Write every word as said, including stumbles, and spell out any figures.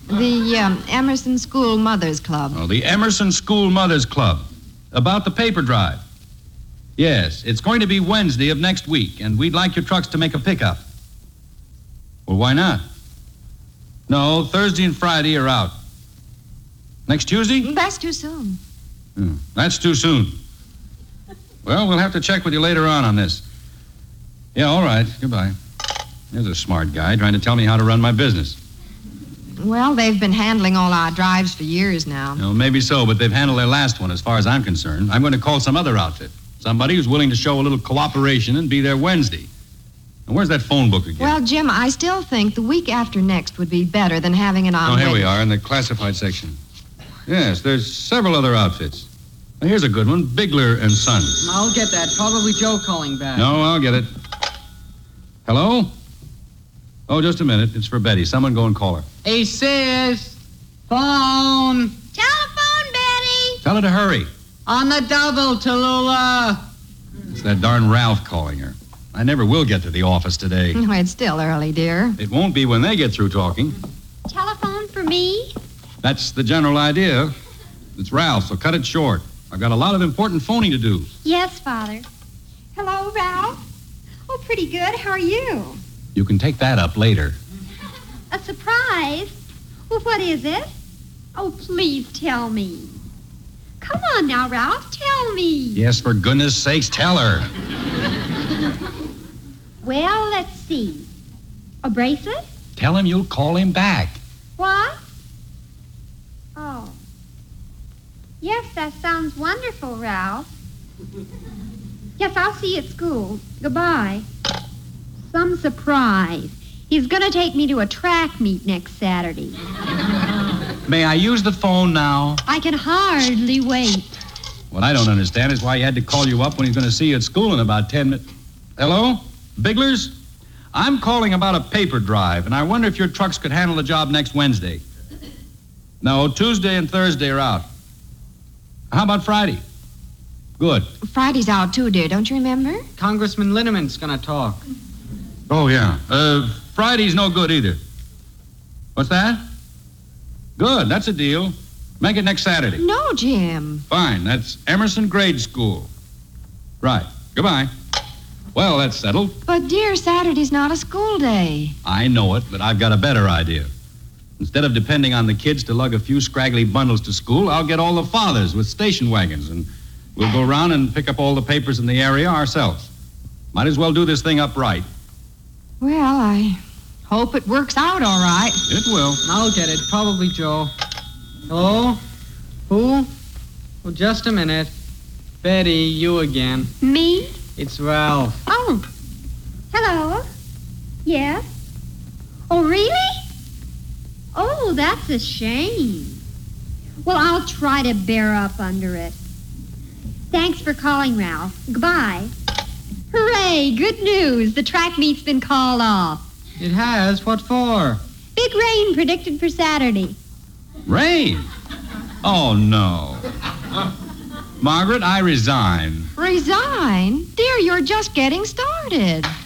The um, Emerson School Mothers Club. Oh, the Emerson School Mothers Club. About the paper drive. Yes, it's going to be Wednesday of next week, and we'd like your trucks to make a pickup. Well, why not? No, Thursday and Friday are out. Next Tuesday? That's too soon. Hmm, that's too soon. Well, we'll have to check with you later on on this. Yeah, all right. Goodbye. There's a smart guy trying to tell me how to run my business. Well, they've been handling all our drives for years now. No, maybe so, but they've handled their last one as far as I'm concerned. I'm going to call some other outfit. Somebody who's willing to show a little cooperation and be there Wednesday. And where's that phone book again? Well, Jim, I still think the week after next would be better than having it on. Oh, here we are in the classified section. Yes, there's several other outfits. Now, here's a good one, Bigler and Son. I'll get that. Probably Joe calling back. No, I'll get it. Hello? Oh, just a minute. It's for Betty. Someone go and call her. Hey, sis. Phone. Telephone, Betty. Tell her to hurry. On the double, Tallulah. It's that darn Ralph calling her. I never will get to the office today. Oh, it's still early, dear. It won't be when they get through talking. Telephone for me? That's the general idea. It's Ralph, so cut it short. I've got a lot of important phoning to do. Yes, Father. Hello, Ralph. Oh, pretty good. How are you? You can take that up later. A surprise? Well, what is it? Oh, please tell me. Come on now, Ralph. Tell me. Yes, for goodness sakes, tell her. Well, let's see. A bracelet? Tell him you'll call him back. What? Oh. Yes, that sounds wonderful, Ralph. Yes, I'll see you at school. Goodbye. Some surprise. He's going to take me to a track meet next Saturday. May I use the phone now? I can hardly wait. What I don't understand is why he had to call you up when he's going to see you at school in about ten minutes. Hello? Bigler's? I'm calling about a paper drive, and I wonder if your trucks could handle the job next Wednesday. No, Tuesday and Thursday are out. How about Friday? Good. Friday's out, too, dear. Don't you remember? Congressman Linneman's gonna talk. Oh, yeah. Uh, Friday's no good either. What's that? Good, that's a deal. Make it next Saturday. No, Jim. Fine, that's Emerson Grade School. Right. Goodbye. Well, that's settled. But, dear, Saturday's not a school day. I know it, but I've got a better idea. Instead of depending on the kids to lug a few scraggly bundles to school, I'll get all the fathers with station wagons, and we'll go around and pick up all the papers in the area ourselves. Might as well do this thing up right. Well, I hope it works out all right. It will. I'll get it. Probably Joe. Hello? Who? Oh, just a minute. Betty, you again. Me? It's Ralph. Oh. Hello? Yes? Oh, really? Oh, that's a shame. Well, I'll try to bear up under it. Thanks for calling, Ralph. Goodbye. Hooray! Good news. The track meet's been called off. It has? What for? Big rain predicted for Saturday. Rain? Oh, no. Margaret, I resign. Resign? Dear, you're just getting started.